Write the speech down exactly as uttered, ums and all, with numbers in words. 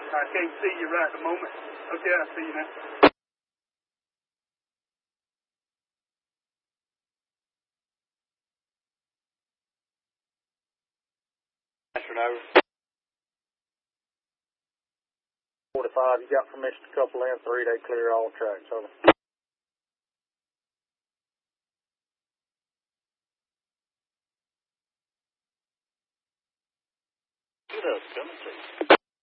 I can't see you right at the moment. Okay, I see you now. Over. forty-five, you got permission to couple in three, they clear all tracks, over. Who does come to?